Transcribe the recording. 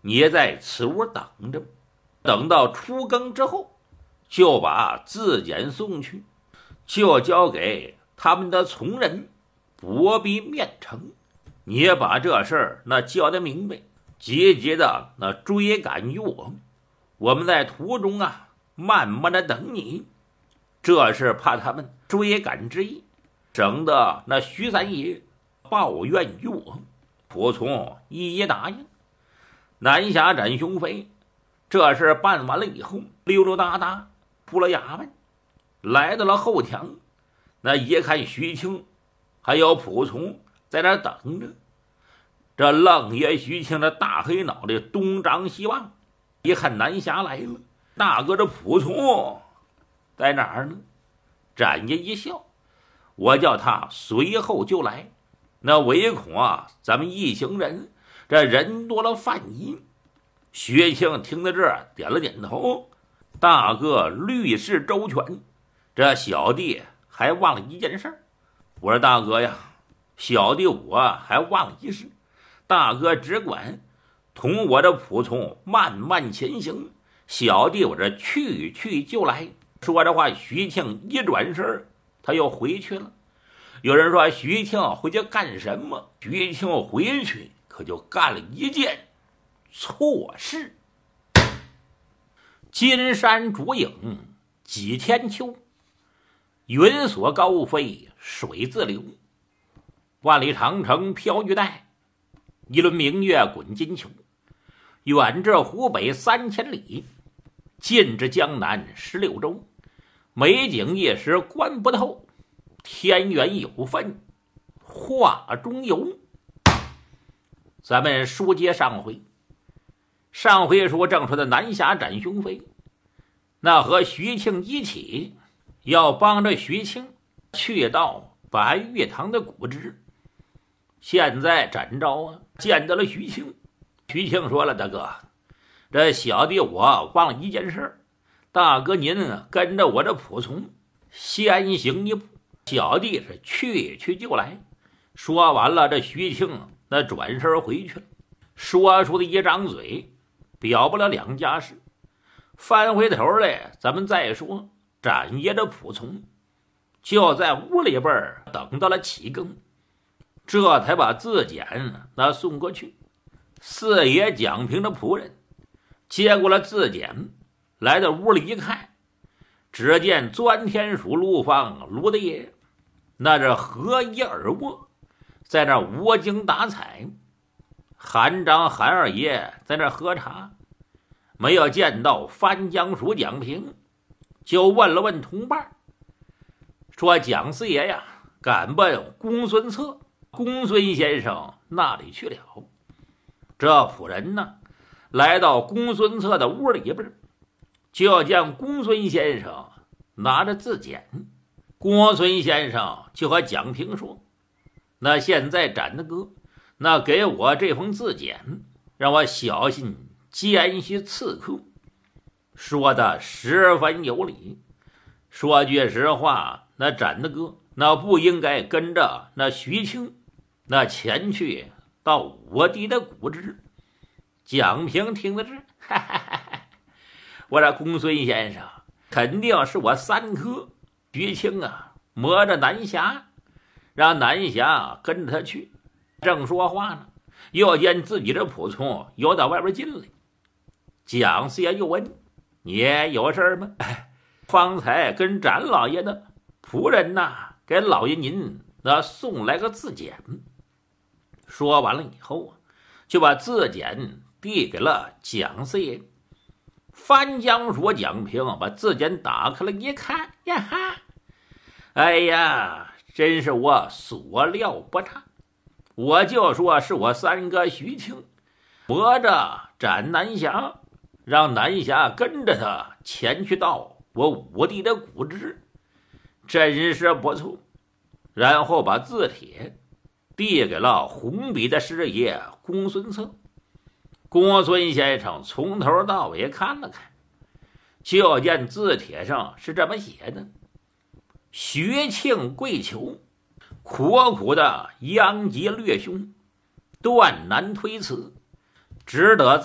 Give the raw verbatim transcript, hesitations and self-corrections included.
你在此屋等着，等到出更之后，就把字简送去，就交给他们的从人不必面呈。你也把这事儿那交代明白，积极的那追赶于我，我们在途中啊慢慢的等你。这是怕他们追赶之意，省得那徐三爷抱怨于我。仆从一一答应。南侠斩雄飞这事办完了以后，溜溜达达出了衙门，来到了后墙。那一看徐庆还有仆从在那等着，这愣爷徐庆的大黑脑袋东张西望，一看南侠来了，大哥这仆从在哪儿呢？展爷一笑，我叫他随后就来。那唯恐啊咱们一行人这人多了犯疑。薛庆听到这儿点了点头，大哥虑事周全，这小弟还忘了一件事。我说大哥呀，小弟我还忘了一事，大哥只管同我的仆从慢慢前行，小弟我这去去就来。说这话，徐庆一转身他又回去了。有人说徐庆回去干什么？徐庆回去可就干了一件错事。金山烛影几千秋，云锁高飞水自流。万里长城飘玉带，一轮明月滚金球。远至湖北三千里，近至江南十六州。美景一时观不透，天缘有分画中游。咱们书接上回，上回书正说的南侠斩雄飞，那和徐庆一起要帮着徐庆去到白玉堂的古址。现在展昭啊见到了徐庆，徐庆说了，大哥，这小弟我忘了一件事，大哥您跟着我这仆从先行一步，小弟是去去就来。说完了，这徐庆那转身回去了，说出的一张嘴表不了两家事。翻回头来咱们再说，展爷的仆从就在屋里边等到了起更，这才把字简那送过去。四爷蒋平的仆人接过了字简，来到屋里一看，只见钻天鼠陆方卢大爷那是合衣而卧，在那无精打采。韩章韩二爷在那喝茶，没有见到翻江鼠蒋平，就问了问同伴，说蒋四爷呀赶奔公孙策公孙先生那里去了。这仆人呢来到公孙策的屋里边，就见公孙先生拿着字简。公孙先生就和蒋平说，那现在展大哥那给我这封字简，让我小心监视刺客。说的十分有理。说句实话，那展大哥那不应该跟着那徐庆那前去到我弟的古址。蒋平听到这，哈哈哈哈，我说公孙先生肯定是我三哥徐庆啊磨着南侠，让南侠跟着他去。正说话呢，又见自己的仆从又到外边进来。蒋四爷又问，你有事吗？方才跟展老爷的仆人呐给老爷您那送来个字简。说完了以后啊，就把字简递给了蒋四爷。翻江鼠蒋平把字简打开了一看，呀哈，哎呀，真是我所料不差。我就说是我三哥徐庆磨着斩南侠，让南侠跟着他前去到我五弟的古址，真是不错。然后把字帖递给了红笔的师爷公孙策。公孙先生从头到尾看了看，就见字帖上是这么写的：徐庆跪求，苦苦的殃及略兄，断难推辞，只得